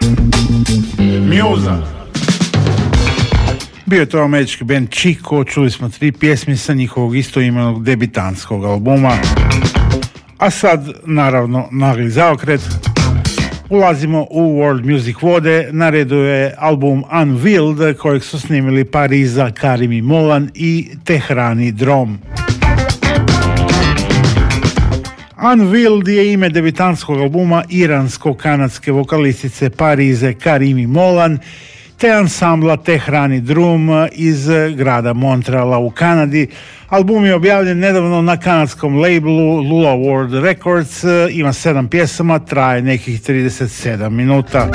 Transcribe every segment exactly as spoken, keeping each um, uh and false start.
Mjuza. Bio je to američki band Chico, čuli smo tri pjesmi sa njihovog istoimenog debitanskog albuma. A sad, naravno, nagli zaokret. Ulazimo u World Music vode, na redu je album Unveiled, kojeg su snimili Pariza, Karimi Molan i Tehrani Drom. Unveiled je ime debitanskog albuma iransko-kanadske vokalistice Parize Karimi Molan te ansambla Tehrani Drum iz grada Montreala u Kanadi. Album je objavljen nedavno na kanadskom labelu Lula World Records, ima sedam pjesama, traje nekih trideset sedam minuta.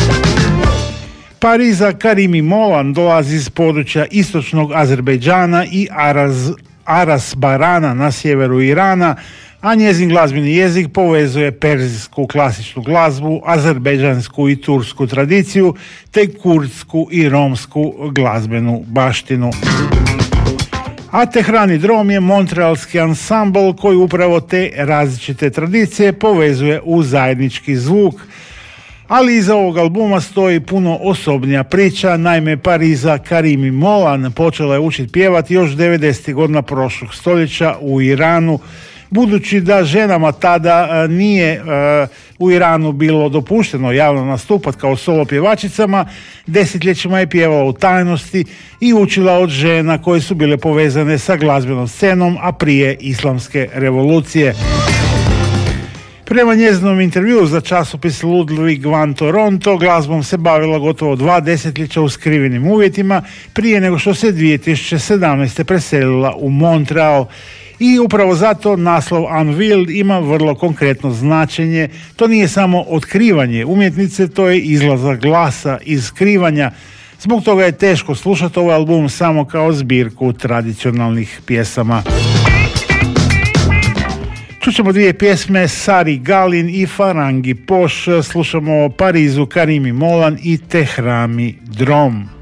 Pariza Karimi Molan dolazi iz područja istočnog Azerbejdžana i Araz, Aras Barana na sjeveru Irana, a njezin glazbeni jezik povezuje perzijsku klasičnu glazbu, azerbejdžansku i tursku tradiciju, te kurdsku i romsku glazbenu baštinu. A Tehrani Drom je montrealski ansambl koji upravo te različite tradicije povezuje u zajednički zvuk. Ali iza ovog albuma stoji puno osobnija priča. Naime, Pariza Karimi Molan počela je učiti pjevati još devedesetih godina prošlog stoljeća u Iranu, budući da ženama tada nije u Iranu bilo dopušteno javno nastupati kao solo pjevačicama, desetljećima je pjevala u tajnosti i učila od žena koje su bile povezane sa glazbenom scenom, a prije islamske revolucije. Prema njezinom intervjuu za časopis Ludwig van Toronto, glazbom se bavila gotovo dva desetljeća u skrivenim uvjetima prije nego što se dvije tisuće sedamnaeste. preselila u Montreal. I upravo zato naslov Unveiled ima vrlo konkretno značenje. To nije samo otkrivanje umjetnice, to je izlazak glasa iz skrivanja. Zbog toga je teško slušati ovaj album samo kao zbirku tradicionalnih pjesama. Čućemo dvije pjesme, Sari Galin i Farangi Poš. Slušamo Parizu Karimi Molan i Tehrani Drom.